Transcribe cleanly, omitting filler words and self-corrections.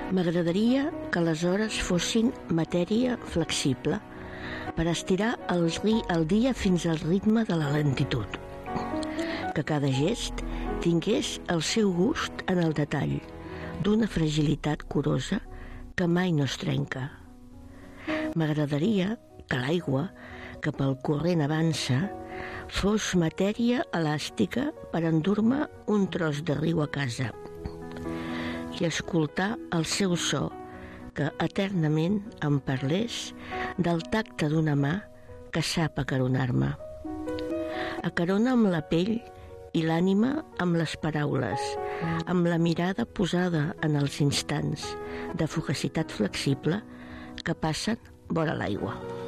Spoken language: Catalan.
M'agradaria que les hores fossin matèria flexible per estirar el dia fins al ritme de la lentitud. Que cada gest tingués el seu gust en el detall, d'una fragilitat curosa que mai no es trenca. M'agradaria que l'aigua, que pel corrent avança, fos matèria elàstica per endur-me un tros de riu a casa i escoltar el seu so, que eternament em parlés del tacte d'una mà que sap acaronar-me. Acarona amb la pell i l'ànima amb les paraules, amb la mirada posada en els instants de fugacitat flexible que passen vora l'aigua.